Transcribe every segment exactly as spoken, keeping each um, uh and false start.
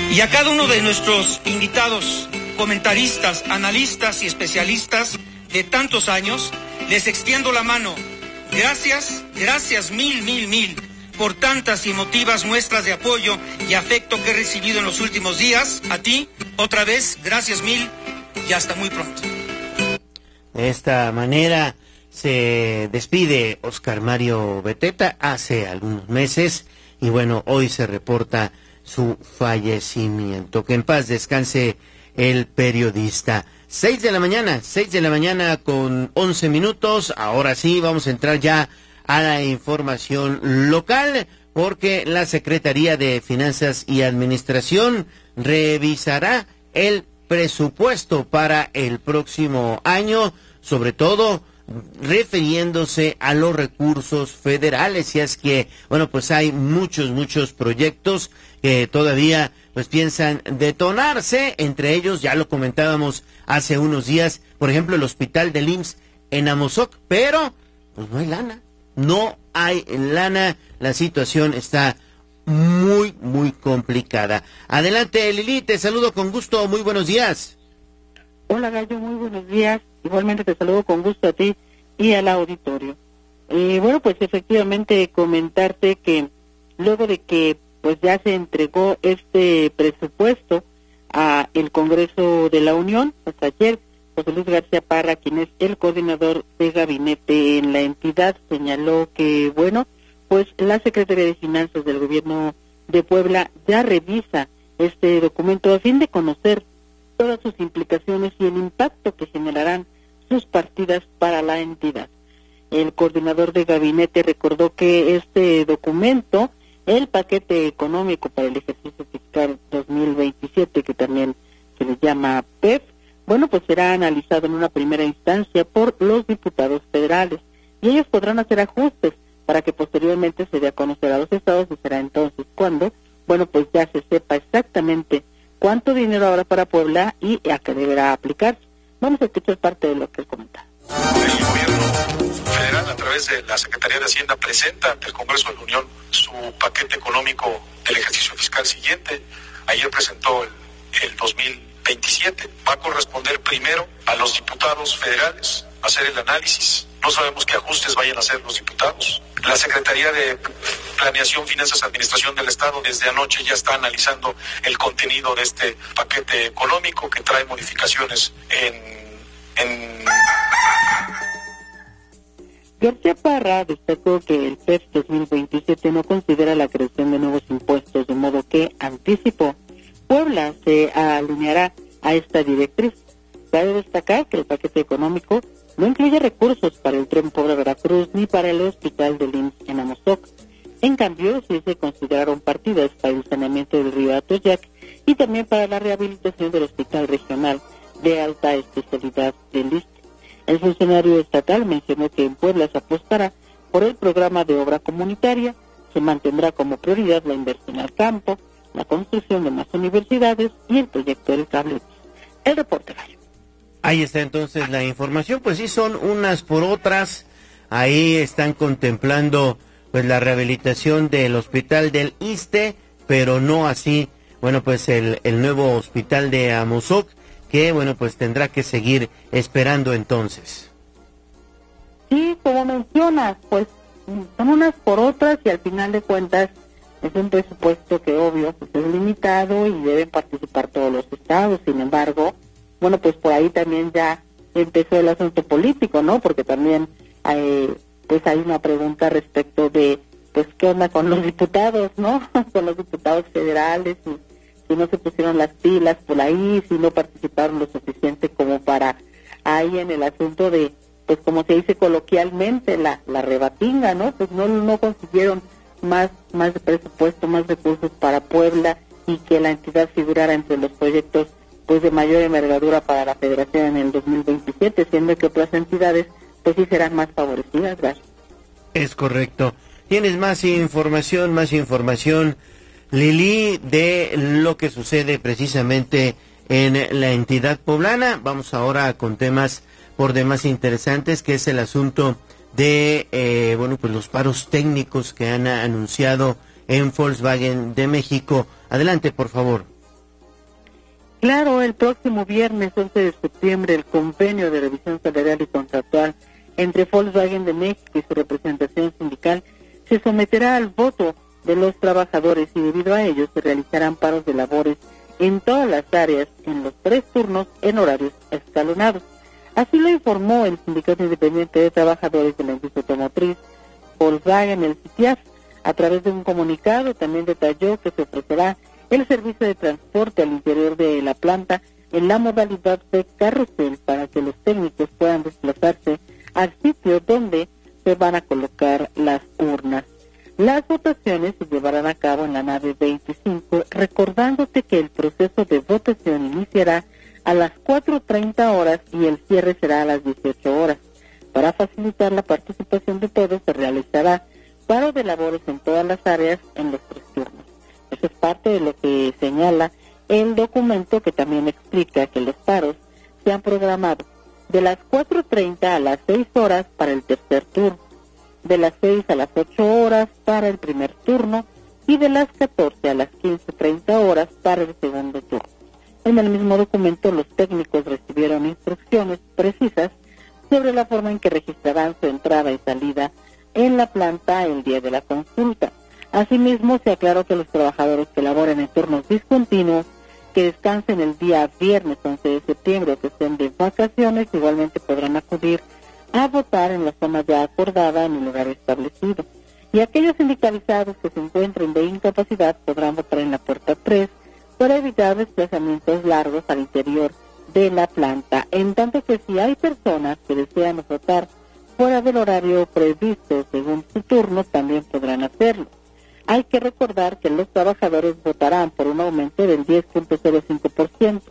Y a cada uno de nuestros invitados, comentaristas, analistas y especialistas de tantos años, les extiendo la mano. Gracias, gracias mil, mil, mil por tantas y emotivas muestras de apoyo y afecto que he recibido en los últimos días. A ti, otra vez, gracias mil y hasta muy pronto. De esta manera se despide Óscar Mario Beteta hace algunos meses y bueno, hoy se reporta su fallecimiento. Que en paz descanse el periodista. Seis de la mañana, seis de la mañana con once minutos. Ahora sí, vamos a entrar ya a la información local, porque la Secretaría de Finanzas y Administración revisará el presupuesto para el próximo año, sobre todo refiriéndose a los recursos federales, y es que, bueno, pues hay muchos, muchos proyectos que todavía pues piensan detonarse, entre ellos, ya lo comentábamos hace unos días, por ejemplo, el hospital del I M S S en Amozoc, pero pues no hay lana, no hay lana, la situación está muy, muy complicada. Adelante, Lili, te saludo con gusto, muy buenos días. Hola, Gallo, muy buenos días. Igualmente te saludo con gusto a ti y al auditorio. Eh, bueno, pues efectivamente comentarte que luego de que pues ya se entregó este presupuesto a el Congreso de la Unión, hasta ayer, José Luis García Parra, quien es el coordinador de gabinete en la entidad, señaló que, bueno, pues la Secretaría de Finanzas del Gobierno de Puebla ya revisa este documento a fin de conocer todas sus implicaciones y el impacto que generarán sus partidas para la entidad. El coordinador de gabinete recordó que este documento, el paquete económico para el ejercicio fiscal dos mil veintisiete, que también se le llama P E F, bueno, pues será analizado en una primera instancia por los diputados federales y ellos podrán hacer ajustes para que posteriormente se dé a conocer a los estados, y será entonces cuando, bueno, pues ya se sepa exactamente cuánto dinero habrá para Puebla y a qué deberá aplicarse. Vamos a escuchar parte de lo que él comentaba. El gobierno federal, a través de la Secretaría de Hacienda, presenta ante el Congreso de la Unión su paquete económico del ejercicio fiscal siguiente. Ayer presentó el, el dos mil veintisiete. Va a corresponder primero a los diputados federales hacer el análisis. No sabemos qué ajustes vayan a hacer los diputados. La Secretaría de Planeación, Finanzas, Administración del Estado desde anoche ya está analizando el contenido de este paquete económico que trae modificaciones en... en... García Parra destacó que el P E F dos mil veintisiete no considera la creación de nuevos impuestos, de modo que, anticipó, Puebla se alineará a esta directriz. Cabe destacar que el paquete económico no incluye recursos para el Tren Puebla-Veracruz ni para el hospital del I M S S en Amozoc. En cambio, sí se consideraron partidas para el saneamiento del río Atoyac y también para la rehabilitación del Hospital Regional de Alta Especialidad del Iste. El funcionario estatal mencionó que en Puebla se apostará por el programa de obra comunitaria, se mantendrá como prioridad la inversión al campo, la construcción de más universidades y el proyecto del cable. El reporte, Gallo. Ahí está entonces la información, pues sí, son unas por otras. Ahí están contemplando pues la rehabilitación del hospital del Iste, pero no así, bueno, pues el, el nuevo hospital de Amozoc, que bueno, pues tendrá que seguir esperando entonces. Sí, como mencionas, pues son unas por otras y al final de cuentas es un presupuesto que obvio pues es limitado y deben participar todos los estados. Sin embargo, bueno, pues por ahí también ya empezó el asunto político, ¿no? Porque también eh, pues hay una pregunta respecto de pues qué onda con los diputados, ¿no? Con los diputados federales, y si no se pusieron las pilas por ahí, si no participaron lo suficiente como para ahí en el asunto de, pues como se dice coloquialmente, la la rebatinga, ¿no? Pues no no consiguieron más más presupuesto, más recursos para Puebla y que la entidad figurara entre los proyectos pues de mayor envergadura para la Federación en el dos mil veintisiete, siendo que otras entidades pues sí serán más favorecidas. Gracias. Es correcto. ¿Tienes más información, más información, Lili, de lo que sucede precisamente en la entidad poblana? Vamos ahora con temas por demás interesantes, que es el asunto de, eh, bueno, pues los paros técnicos que han anunciado en Volkswagen de México. Adelante, por favor. Claro, el próximo viernes once de septiembre el convenio de revisión salarial y contractual entre Volkswagen de México y su representación sindical se someterá al voto de los trabajadores y debido a ello se realizarán paros de labores en todas las áreas en los tres turnos en horarios escalonados. Así lo informó el Sindicato Independiente de Trabajadores de la Industria Automotriz, Volkswagen, el SITIAF. A través de un comunicado también detalló que se ofrecerá el servicio de transporte al interior de la planta en la modalidad de carrusel para que los técnicos puedan desplazarse al sitio donde se van a colocar las urnas. Las votaciones se llevarán a cabo en la nave veinticinco, recordándote que el proceso de votación iniciará a las cuatro treinta horas y el cierre será a las dieciocho horas. Para facilitar la participación de todos, se realizará paro de labores en todas las áreas en los tres turnos. Eso es parte de lo que señala el documento, que también explica que los paros se han programado de las cuatro treinta a las seis horas para el tercer turno, de las seis a las ocho horas para el primer turno y de las catorce a las quince treinta horas para el segundo turno. En el mismo documento, los técnicos recibieron instrucciones precisas sobre la forma en que registrarán su entrada y salida en la planta el día de la consulta. Asimismo, se aclaró que los trabajadores que laboren en turnos discontinuos, que descansen el día viernes once de septiembre o que estén de vacaciones, igualmente podrán acudir a votar en la zona ya acordada en el lugar establecido. Y aquellos sindicalizados que se encuentren de incapacidad podrán votar en la puerta tres para evitar desplazamientos largos al interior de la planta. En tanto que si hay personas que desean votar fuera del horario previsto según su turno, también podrán hacerlo. Hay que recordar que los trabajadores votarán por un aumento del diez punto cero cinco por ciento,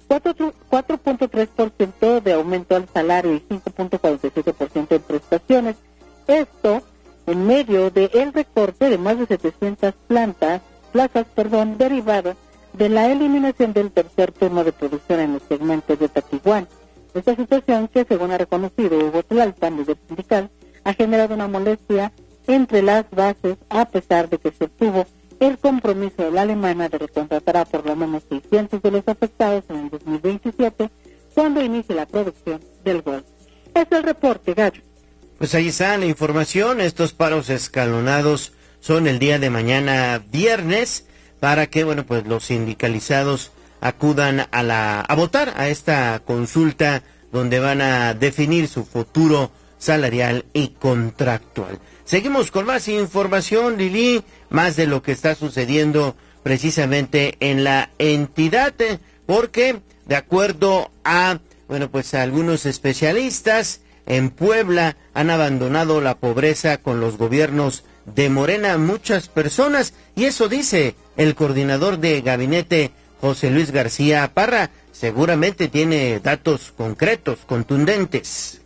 cuatro punto tres por ciento de aumento al salario y cinco punto cuarenta y siete por ciento en prestaciones. Esto en medio del recorte de más de setecientas plantas, plazas, perdón, derivado de la eliminación del tercer turno de producción en los segmentos de Tatihuán. Esta situación, que según ha reconocido Hugo Tlalpan, líder sindical, ha generado una molestia entre las bases, a pesar de que se obtuvo el compromiso de la alemana de recontratar a por lo menos seiscientos de los afectados en el dos mil veintisiete, cuando inicie la producción del Golf. Es el reporte, Gallo. Pues ahí está la información. Estos paros escalonados son el día de mañana viernes para que, bueno, pues los sindicalizados acudan a la a votar a esta consulta donde van a definir su futuro salarial y contractual. Seguimos con más información, Lili, más de lo que está sucediendo precisamente en la entidad, porque de acuerdo a, bueno, pues a algunos especialistas, en Puebla han abandonado la pobreza con los gobiernos de Morena muchas personas, y eso dice el coordinador de gabinete, José Luis García Parra. Seguramente tiene datos concretos, contundentes.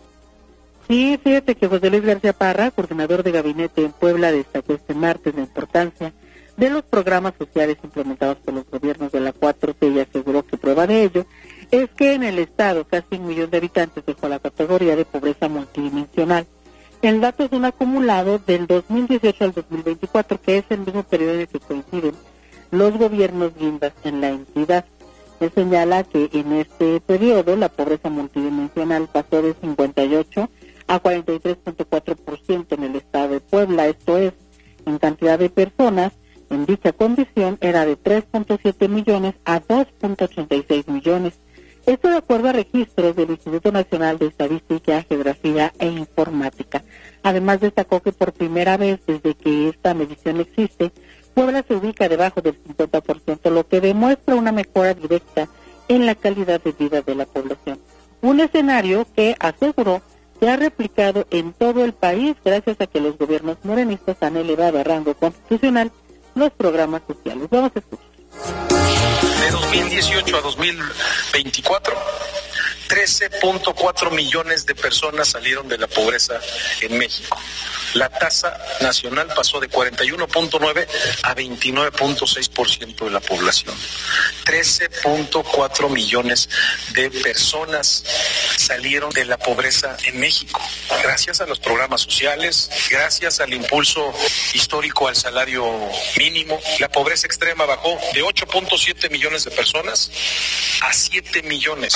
Sí, fíjate que José Luis García Parra, coordinador de gabinete en Puebla, destacó este martes la importancia de los programas sociales implementados por los gobiernos de la cuatro T y aseguró que prueba de ello es que en el estado casi un millón de habitantes dejó la categoría de pobreza multidimensional. El dato es un acumulado del dos mil dieciocho al dos mil veinticuatro, que es el mismo periodo en el que coinciden los gobiernos guindas en la entidad. Se señala que en este periodo la pobreza multidimensional pasó de cincuenta y ocho a cuarenta y tres punto cuatro por ciento en el estado de Puebla. Esto es, en cantidad de personas en dicha condición era de tres punto siete millones a dos punto ochenta y seis millones. Esto de acuerdo a registros del Instituto Nacional de Estadística, Geografía e Informática. Además destacó que por primera vez desde que esta medición existe, Puebla se ubica debajo del cincuenta por ciento, lo que demuestra una mejora directa en la calidad de vida de la población. Un escenario que, aseguró, se ha replicado en todo el país gracias a que los gobiernos morenistas han elevado a rango constitucional los programas sociales. Vamos a escuchar. De dos mil dieciocho a dos mil veinticuatro, trece punto cuatro millones de personas salieron de la pobreza en México. la tasa nacional pasó de cuarenta y uno punto nueve a veintinueve punto seis por ciento de la población. trece punto cuatro millones de personas salieron de la pobreza en México, gracias a los programas sociales, gracias al impulso histórico al salario mínimo. La pobreza extrema bajó de ocho punto siete millones de personas a siete millones.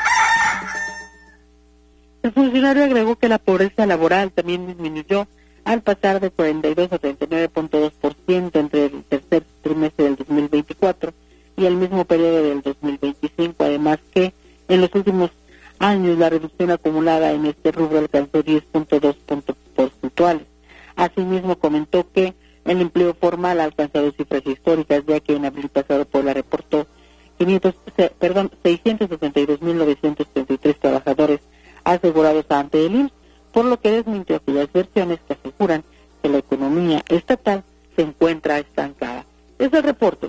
El funcionario agregó que la pobreza laboral también disminuyó al pasar de cuarenta y dos a treinta y nueve punto dos por ciento entre el tercer trimestre del dos mil veinticuatro y el mismo periodo del dos mil veinticinco, además que en los últimos años la reducción acumulada en este rubro alcanzó diez punto dos puntos porcentuales. Asimismo comentó que el empleo formal ha alcanzado cifras históricas, ya que en abril pasado Puebla reportó quinientos, perdón, seiscientos sesenta y dos mil novecientos treinta y tres trabajadores asegurados ante el I M S S, por lo que desmintió aquellas versiones que aseguran que la economía estatal se encuentra estancada. Es el reporte.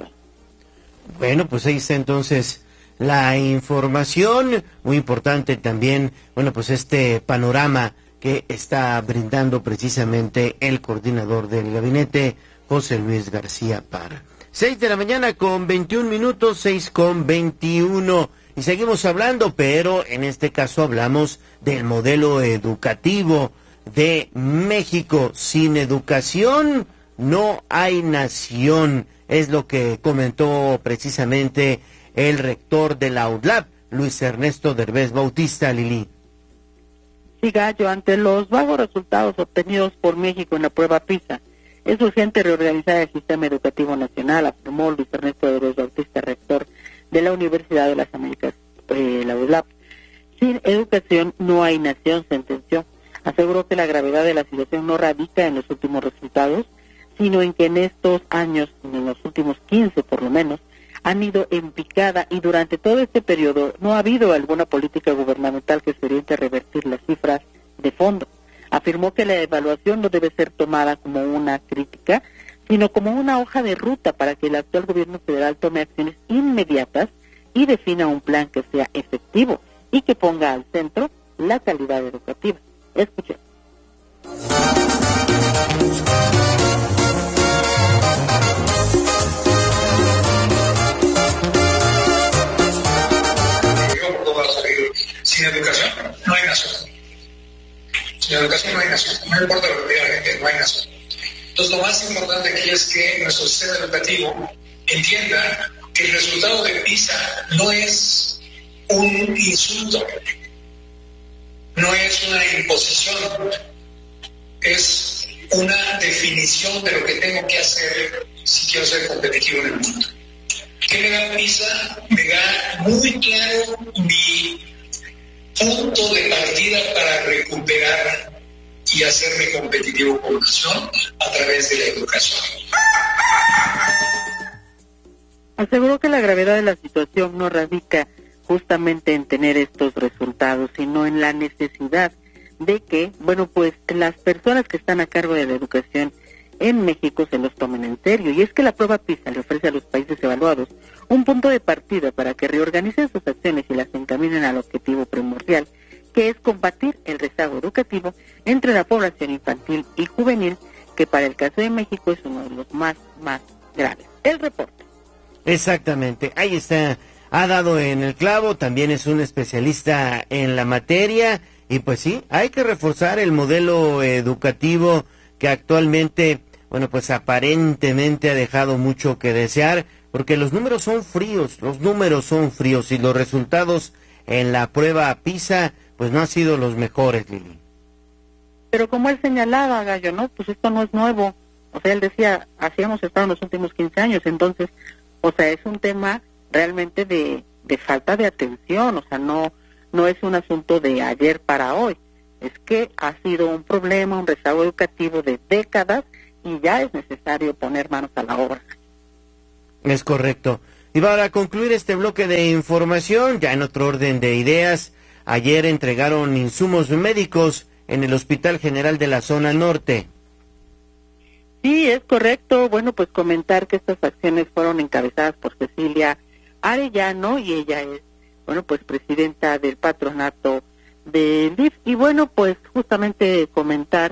Bueno, pues ahí está entonces la información, muy importante también, bueno, pues este panorama que está brindando precisamente el coordinador del gabinete, José Luis García Parra. Seis de la mañana con veintiún minutos, seis con veintiuno. Y seguimos hablando, pero en este caso hablamos del modelo educativo de México. Sin educación no hay nación. Es lo que comentó precisamente el rector de la U D L A P, Luis Ernesto Derbez Bautista. Lili. Sí, Gallo, ante los vagos resultados obtenidos por México en la prueba PISA, es urgente reorganizar el sistema educativo nacional, afirmó Luis Ernesto Derbez Bautista, rector de la Universidad de las Américas, eh, la U D L A P. Sin educación no hay nación, sentenció. Aseguró que la gravedad de la situación no radica en los últimos resultados, sino en que en estos años, en los últimos quince por lo menos, han ido en picada y durante todo este periodo no ha habido alguna política gubernamental que se oriente a revertir las cifras de fondo. Afirmó que la evaluación no debe ser tomada como una crítica, sino como una hoja de ruta para que el actual gobierno federal tome acciones inmediatas y defina un plan que sea efectivo y que ponga al centro la calidad educativa. Escuchen. Sin educación no hay nación. Sin educación no hay nación. No importa lo que diga la gente, no hay nación. Entonces lo más importante aquí es que nuestro sistema educativo entienda que el resultado de PISA no es un insulto, no es una imposición, es una definición de lo que tengo que hacer si quiero ser competitivo en el mundo. ¿Qué me da PISA? Me da muy claro mi punto de partida para recuperar y hacerme competitivo con nación a través de la educación. Aseguró que la gravedad de la situación no radica justamente en tener estos resultados, sino en la necesidad de que, bueno, pues las personas que están a cargo de la educación en México se los tomen en serio. Y es que la prueba PISA le ofrece a los países evaluados un punto de partida para que reorganicen sus acciones y las encaminen al objetivo primordial, que es combatir el rezago educativo entre la población infantil y juvenil, que para el caso de México es uno de los más, más graves. El reporte. Exactamente, ahí está, ha dado en el clavo, también es un especialista en la materia, y pues sí, hay que reforzar el modelo educativo que actualmente, bueno, pues aparentemente ha dejado mucho que desear, porque los números son fríos, los números son fríos, y los resultados en la prueba PISA, pues no han sido los mejores, Lili. Pero como él señalaba, Gallo, ¿no? Pues esto no es nuevo. O sea, él decía, así hemos estado en los últimos quince años, entonces, o sea, es un tema realmente de, de falta de atención, o sea, no, no es un asunto de ayer para hoy, es que ha sido un problema, un rezago educativo de décadas, y ya es necesario poner manos a la obra. Es correcto. Y para concluir este bloque de información, ya en otro orden de ideas, ayer entregaron insumos médicos en el Hospital General de la Zona Norte. Sí, es correcto. Bueno, pues comentar que estas acciones fueron encabezadas por Cecilia Arellano, y ella es, bueno, pues presidenta del patronato del D I F. Y bueno, pues justamente comentar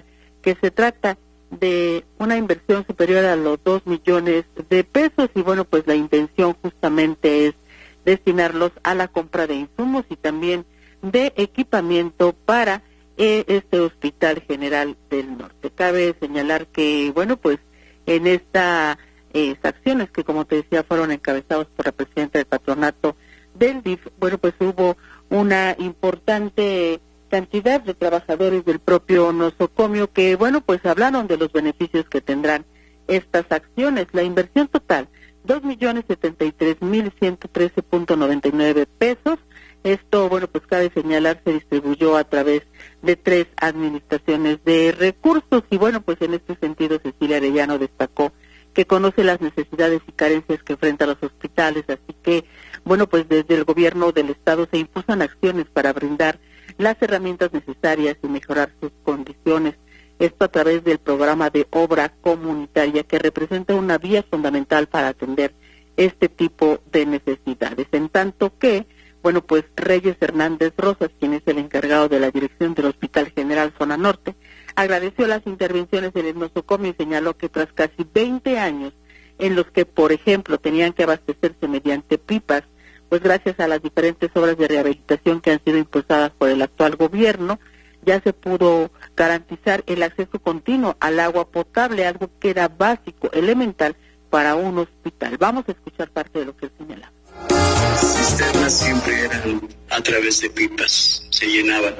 que se trata de una inversión superior a los dos millones de pesos y bueno, pues la intención justamente es destinarlos a la compra de insumos y también de equipamiento para eh, este Hospital General del Norte. Cabe señalar que, bueno, pues en estas eh, acciones que, como te decía, fueron encabezadas por la presidenta del patronato del D I F, bueno, pues hubo una importante cantidad de trabajadores del propio nosocomio que, bueno, pues hablaron de los beneficios que tendrán estas acciones. La inversión total, dos millones setenta y tres mil ciento trece punto noventa y nueve pesos. Esto, bueno, pues cabe señalar, se distribuyó a través de tres administraciones de recursos y, bueno, pues en este sentido Cecilia Arellano destacó que conoce las necesidades y carencias que enfrentan los hospitales, así que, bueno, pues desde el gobierno del Estado se impulsan acciones para brindar las herramientas necesarias y mejorar sus condiciones. Esto a través del programa de obra comunitaria que representa una vía fundamental para atender este tipo de necesidades. En tanto que, bueno, pues Reyes Hernández Rosas, quien es el encargado de la dirección del Hospital General Zona Norte, agradeció las intervenciones en el nosocomio y señaló que tras casi veinte años en los que, por ejemplo, tenían que abastecerse mediante pipas, pues gracias a las diferentes obras de rehabilitación que han sido impulsadas por el actual gobierno, ya se pudo garantizar el acceso continuo al agua potable, algo que era básico, elemental para un hospital. Vamos a escuchar parte de lo que él señalaba. Las cisternas siempre eran a través de pipas, se llenaban.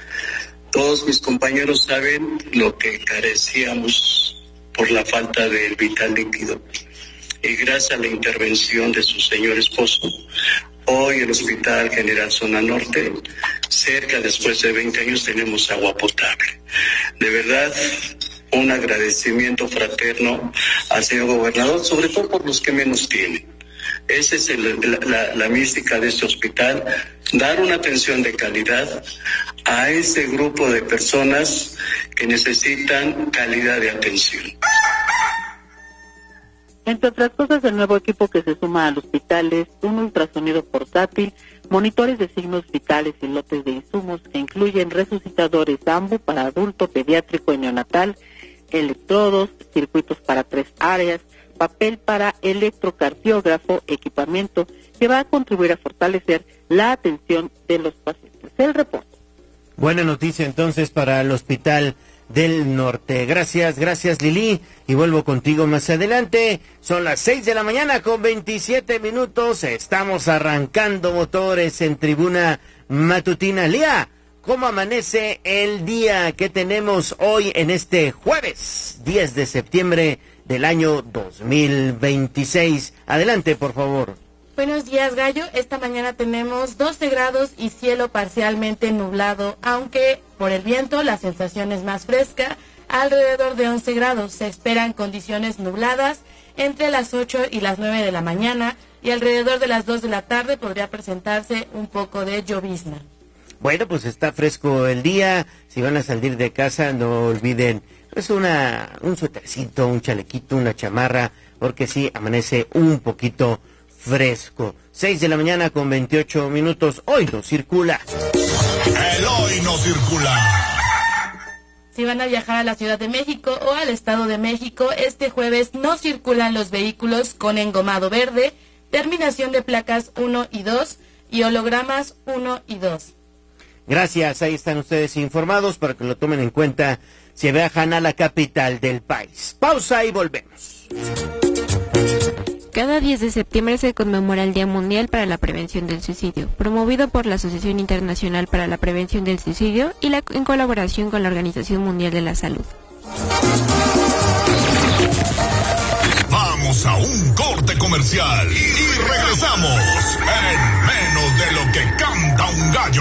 Todos mis compañeros saben lo que carecíamos por la falta del vital líquido. Y gracias a la intervención de su señor esposo, hoy el Hospital General Zona Norte, cerca después de veinte años, tenemos agua potable. De verdad, un agradecimiento fraterno al señor gobernador, sobre todo por los que menos tienen. Esa es el, la, la, la mística de este hospital, dar una atención de calidad a ese grupo de personas que necesitan calidad de atención. Entre otras cosas, el nuevo equipo que se suma al hospital es un ultrasonido portátil, monitores de signos vitales y lotes de insumos que incluyen resucitadores AMBU para adulto, pediátrico y neonatal, electrodos, circuitos para tres áreas, papel para electrocardiógrafo, equipamiento que va a contribuir a fortalecer la atención de los pacientes. El reporte. Buena noticia entonces para el Hospital del Norte. Gracias, gracias Lili. Y vuelvo contigo más adelante. Son las seis de la mañana con veintisiete minutos. Estamos arrancando motores en Tribuna Matutina. Lía, ¿cómo amanece el día que tenemos hoy en este jueves diez de septiembre del año dos mil veintiséis? Adelante, por favor. Buenos días, Gallo. Esta mañana tenemos doce grados y cielo parcialmente nublado, aunque por el viento la sensación es más fresca, alrededor de once grados. Se esperan condiciones nubladas entre las ocho y las nueve de la mañana y alrededor de las dos de la tarde podría presentarse un poco de llovizna. Bueno, pues está fresco el día. Si van a salir de casa, no olviden pues una un suétercito, un chalequito, una chamarra, porque sí amanece un poquito fresco. seis de la mañana con veintiocho minutos. Hoy no circula. El hoy no circula. Si van a viajar a la Ciudad de México o al Estado de México, este jueves no circulan los vehículos con engomado verde, terminación de placas uno y dos y hologramas uno y dos. Gracias, ahí están ustedes informados para que lo tomen en cuenta si viajan a la capital del país. Pausa y volvemos. Cada diez de septiembre se conmemora el Día Mundial para la Prevención del Suicidio, promovido por la Asociación Internacional para la Prevención del Suicidio y la, en colaboración con la Organización Mundial de la Salud. Vamos a un corte comercial y regresamos en menos de lo que canta un gallo.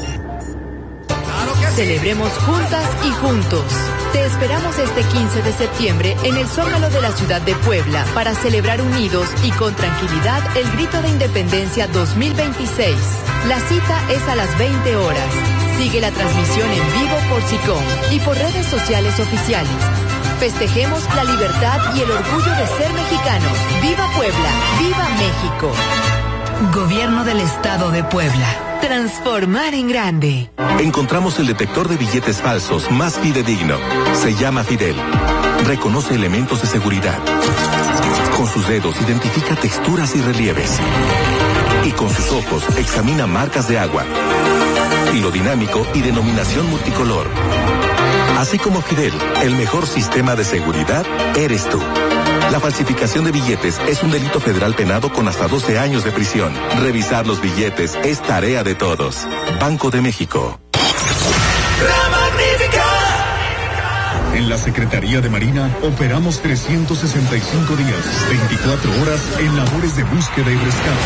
Celebremos juntas y juntos. Te esperamos este quince de septiembre en el Zócalo de la ciudad de Puebla para celebrar unidos y con tranquilidad el Grito de Independencia dos mil veintiséis. La cita es a las veinte horas. Sigue la transmisión en vivo por SICOM y por redes sociales oficiales. Festejemos la libertad y el orgullo de ser mexicanos. ¡Viva Puebla! ¡Viva México! Gobierno del Estado de Puebla. Transformar en grande. Encontramos el detector de billetes falsos más fidedigno. Se llama Fidel. Reconoce elementos de seguridad. Con sus dedos identifica texturas y relieves. Y con sus ojos examina marcas de agua. Hilo dinámico y denominación multicolor. Así como Fidel, el mejor sistema de seguridad eres tú. La falsificación de billetes es un delito federal penado con hasta doce años de prisión. Revisar los billetes es tarea de todos. Banco de México. La Magnífica. En la Secretaría de Marina operamos trescientos sesenta y cinco días, veinticuatro horas en labores de búsqueda y rescate.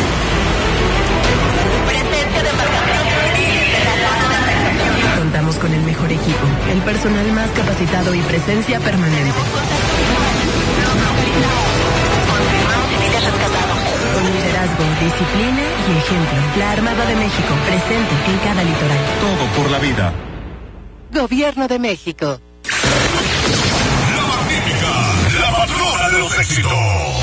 Contamos con el mejor equipo, el personal más capacitado y presencia permanente. Con liderazgo, disciplina y ejemplo. La Armada de México, presente en cada litoral. Todo por la vida. Gobierno de México. La Magnífica, la patrona de los éxitos.